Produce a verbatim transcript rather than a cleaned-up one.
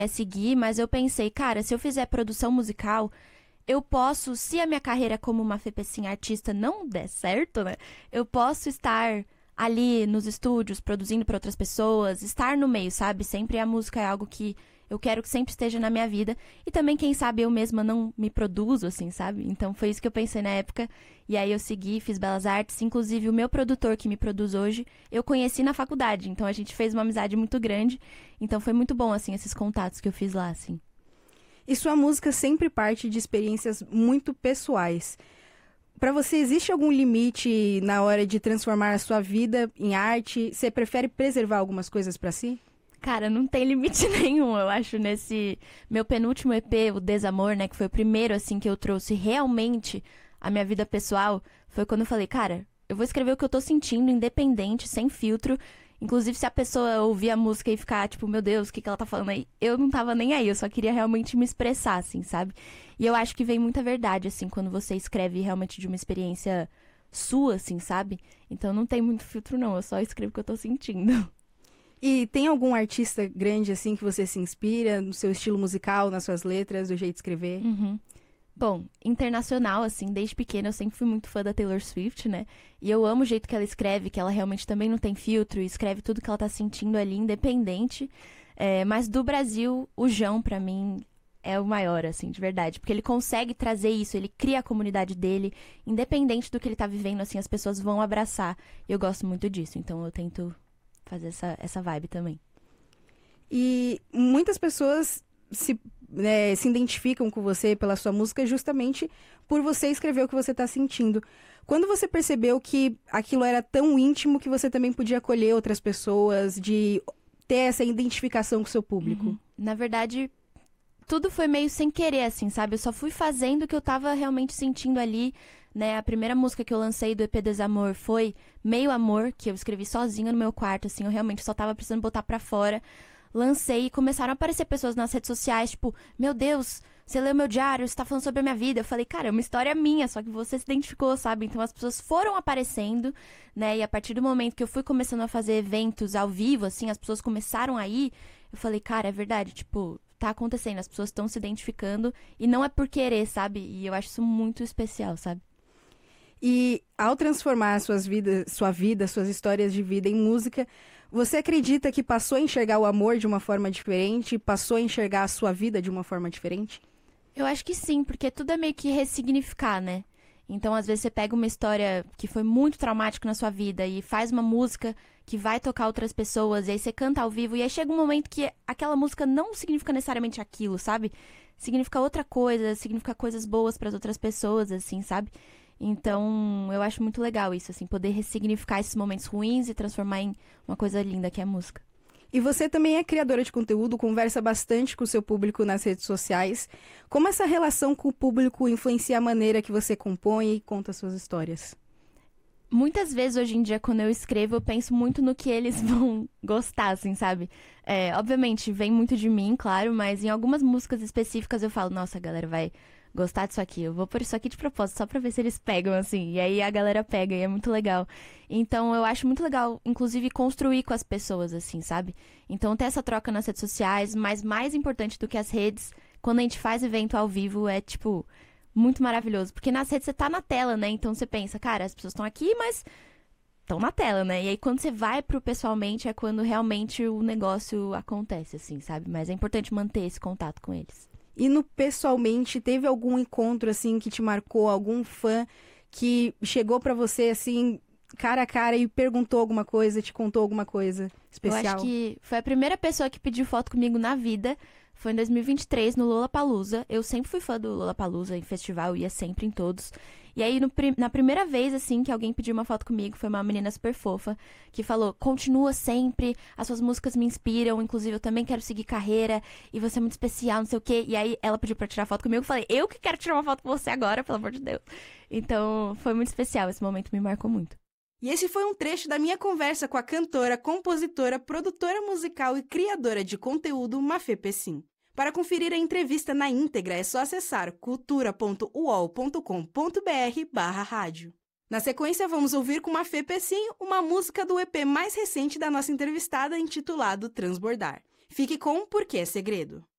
é seguir, mas eu pensei, cara, se eu fizer produção musical, eu posso, se a minha carreira como uma Fepecim artista não der certo, né? Eu posso estar ali nos estúdios, produzindo para outras pessoas, estar no meio, sabe? Sempre a música é algo que eu quero que sempre esteja na minha vida. E também, quem sabe, eu mesma não me produzo, assim, sabe? Então, foi isso que eu pensei na época. E aí, eu segui, fiz Belas Artes. Inclusive, o meu produtor, que me produz hoje, eu conheci na faculdade. Então, a gente fez uma amizade muito grande. Então, foi muito bom, assim, esses contatos que eu fiz lá, assim. E sua música sempre parte de experiências muito pessoais. Para você, existe algum limite na hora de transformar a sua vida em arte? Você prefere preservar algumas coisas para si? Cara, não tem limite nenhum, eu acho, nesse meu penúltimo E P, o Desamor, né, que foi o primeiro, assim, que eu trouxe realmente a minha vida pessoal, foi quando eu falei, cara, eu vou escrever o que eu tô sentindo, independente, sem filtro. Inclusive, se a pessoa ouvir a música e ficar, tipo, meu Deus, o que que ela tá falando aí? Eu não tava nem aí, eu só queria realmente me expressar, assim, sabe? E eu acho que vem muita verdade, assim, quando você escreve realmente de uma experiência sua, assim, sabe? Então não tem muito filtro, não, eu só escrevo o que eu tô sentindo. E tem algum artista grande, assim, que você se inspira no seu estilo musical, nas suas letras, do jeito de escrever? Uhum. Bom, internacional, assim, desde pequena eu sempre fui muito fã da Taylor Swift, né? E eu amo o jeito que ela escreve, que ela realmente também não tem filtro, e escreve tudo que ela tá sentindo ali, independente. É, mas do Brasil, o Jão, pra mim, é o maior, assim, de verdade. Porque ele consegue trazer isso, ele cria a comunidade dele, independente do que ele tá vivendo, assim, as pessoas vão abraçar. E eu gosto muito disso, então eu tento fazer essa, essa vibe também. E muitas pessoas se, né, se identificam com você pela sua música justamente por você escrever o que você está sentindo. Quando você percebeu que aquilo era tão íntimo que você também podia acolher outras pessoas, de ter essa identificação com o seu público? Uhum. Na verdade, tudo foi meio sem querer, assim, sabe? Eu só fui fazendo o que eu tava realmente sentindo ali, né? A primeira música que eu lancei do E P Desamor foi Meio Amor, que eu escrevi sozinha no meu quarto, assim, eu realmente só tava precisando botar pra fora. Lancei e começaram a aparecer pessoas nas redes sociais, tipo, meu Deus, você leu meu diário, você tá falando sobre a minha vida. Eu falei, cara, é uma história minha, só que você se identificou, sabe? Então as pessoas foram aparecendo, né? E a partir do momento que eu fui começando a fazer eventos ao vivo, assim, as pessoas começaram a ir, eu falei, cara, é verdade, tipo, tá acontecendo, as pessoas estão se identificando e não é por querer, sabe? E eu acho isso muito especial, sabe? E ao transformar suas vidas, sua vida, suas histórias de vida em música, você acredita que passou a enxergar o amor de uma forma diferente? Passou a enxergar a sua vida de uma forma diferente? Eu acho que sim, porque tudo é meio que ressignificar, né? Então, às vezes, você pega uma história que foi muito traumática na sua vida e faz uma música que vai tocar outras pessoas, e aí você canta ao vivo, e aí chega um momento que aquela música não significa necessariamente aquilo, sabe? Significa outra coisa, significa coisas boas para as outras pessoas, assim, sabe? Então, eu acho muito legal isso, assim, poder ressignificar esses momentos ruins e transformar em uma coisa linda que é a música. E você também é criadora de conteúdo, conversa bastante com o seu público nas redes sociais. Como essa relação com o público influencia a maneira que você compõe e conta suas histórias? Muitas vezes, hoje em dia, quando eu escrevo, eu penso muito no que eles vão gostar, assim, sabe? É, obviamente, vem muito de mim, claro, mas em algumas músicas específicas eu falo, nossa, a galera vai gostar disso aqui, eu vou pôr isso aqui de propósito, só pra ver se eles pegam, assim, e aí a galera pega, e é muito legal. Então, eu acho muito legal, inclusive, construir com as pessoas, assim, sabe? Então, ter essa troca nas redes sociais, mas mais importante do que as redes, quando a gente faz evento ao vivo, é, tipo, muito maravilhoso, porque nas redes você tá na tela, né? Então, você pensa, cara, as pessoas estão aqui, mas estão na tela, né? E aí, quando você vai pro pessoalmente, é quando realmente o negócio acontece, assim, sabe? Mas é importante manter esse contato com eles. E no pessoalmente, teve algum encontro, assim, que te marcou? Algum fã que chegou pra você, assim, cara a cara e perguntou alguma coisa, te contou alguma coisa especial? Eu acho que foi a primeira pessoa que pediu foto comigo na vida. Foi em dois mil e vinte e três, no Lollapalooza. Eu sempre fui fã do Lollapalooza, em festival, ia sempre em todos. E aí, no, na primeira vez, assim, que alguém pediu uma foto comigo, foi uma menina super fofa, que falou, continua sempre, as suas músicas me inspiram, inclusive eu também quero seguir carreira, e você é muito especial, não sei o quê. E aí, ela pediu pra tirar foto comigo, eu falei, eu que quero tirar uma foto com você agora, pelo amor de Deus. Então, foi muito especial, esse momento me marcou muito. E esse foi um trecho da minha conversa com a cantora, compositora, produtora musical e criadora de conteúdo Mafê Pessim. Para conferir a entrevista na íntegra, é só acessar cultura ponto u o l ponto com ponto b r barra rádio. Na sequência, vamos ouvir com Mafê Pessim uma música do E P mais recente da nossa entrevistada, intitulado Transbordar. Fique com Porque é Segredo.